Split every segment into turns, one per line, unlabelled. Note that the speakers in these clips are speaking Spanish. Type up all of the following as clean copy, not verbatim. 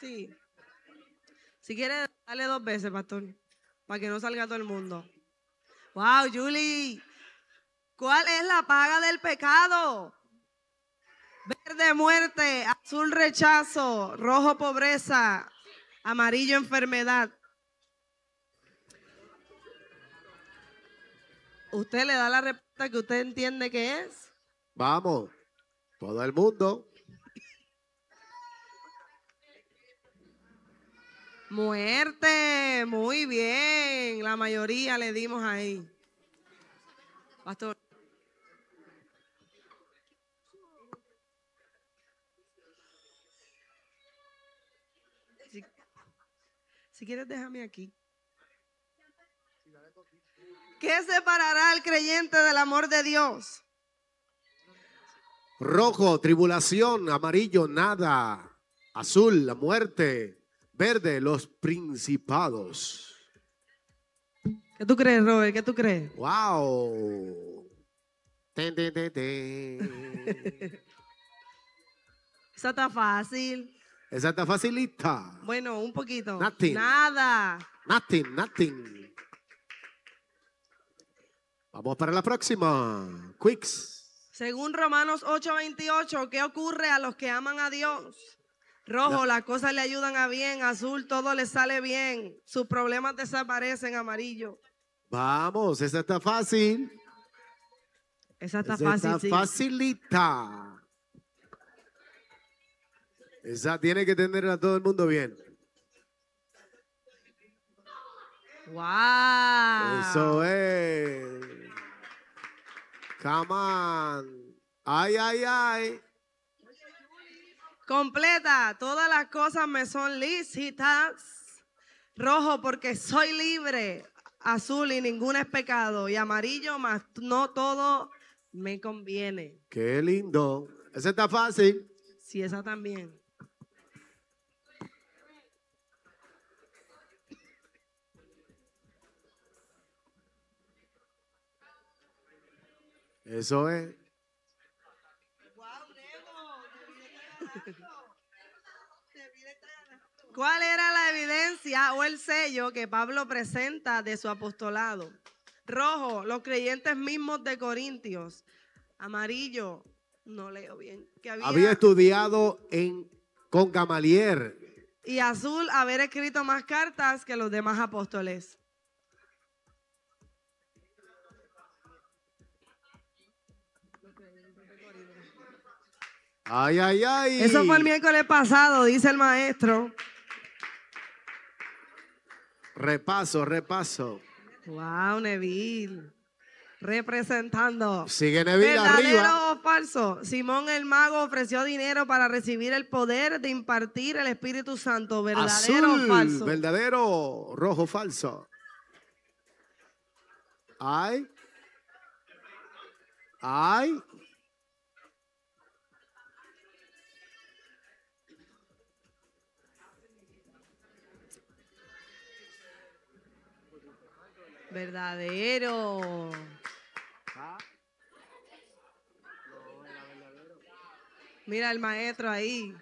Sí. Si quiere, dale 2 veces, pastor, para que no salga todo el mundo. Wow, Julie. ¿Cuál es la paga del pecado? Verde, muerte. Azul, rechazo. Rojo, pobreza. Amarillo, enfermedad. Usted le da la respuesta que usted entiende que es.
Vamos, todo el mundo.
Muerte, muy bien. La mayoría le dimos ahí. Pastor. Si quieres, déjame aquí. ¿Qué separará al creyente del amor de Dios?
Rojo, tribulación. Amarillo, nada. Azul, la muerte. Verde, los principados.
¿Qué tú crees, Robert? ¿Qué tú crees?
Wow. Ten, ten, ten, ten.
Esa está fácil.
Esa está facilita.
Bueno, un poquito.
Nothing.
Nada.
Nothing. Vamos para la próxima. Quicks.
Según Romanos 8:28, ¿qué ocurre a los que aman a Dios? Rojo, las cosas le ayudan a bien. Azul, todo le sale bien. Sus problemas desaparecen. Amarillo.
Vamos, esa está fácil.
Esa está
Esa
fácil,
está
sí.
facilita. Esa tiene que tener a todo el mundo bien.
¡Wow!
Eso es. Come on. Ay.
Completa. Todas las cosas me son lícitas. Rojo, porque soy libre. Azul, y ninguna es pecado. Y amarillo, más no todo me conviene.
Qué lindo. Esa está fácil.
Sí, esa también.
Eso es.
¿Cuál era la evidencia o el sello que Pablo presenta de su apostolado? Rojo, los creyentes mismos de Corintios. Amarillo, no leo bien. Que
Había estudiado con Gamaliel.
Y azul, haber escrito más cartas que los demás apóstoles.
Ay.
Eso fue el miércoles pasado, dice el maestro.
Repaso.
Wow, Neville. Representando.
Sigue Neville arriba.
¿Verdadero o falso? Simón el mago ofreció dinero para recibir el poder de impartir el Espíritu Santo. ¿Verdadero
Azul,
o falso?
verdadero, rojo, falso. Ay.
Verdadero. Mira el maestro ahí.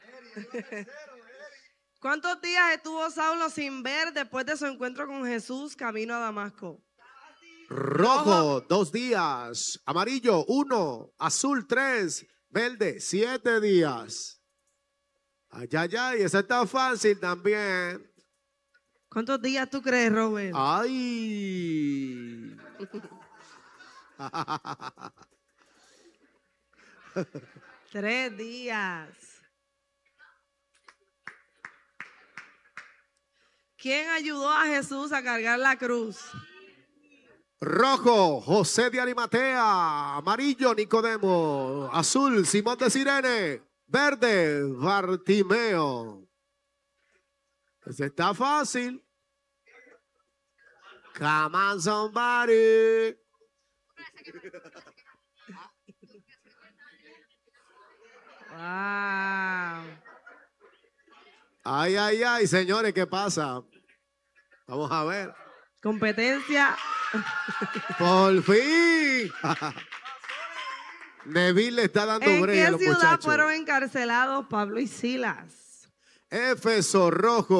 ¿Cuántos días estuvo Saulo sin ver después de su encuentro con Jesús camino a Damasco?
Rojo, 2 días. Amarillo, 1. Azul, 3. Verde, 7 días. Ay. Esa está fácil también.
¿Cuántos días tú crees, Robert?
Ay.
3 días. ¿Quién ayudó a Jesús a cargar la cruz?
Rojo, José de Arimatea. Amarillo, Nicodemo. Azul, Simón de Cirene. Verde, Bartimeo. Pues está fácil. Come on, somebody.
Wow.
Ay, señores, ¿qué pasa? Vamos a ver.
Competencia.
Por fin. Neville le está dando
¿En
brea a
qué
los
ciudad
muchachos.
fueron encarcelados Pablo y Silas?
Éfeso rojo.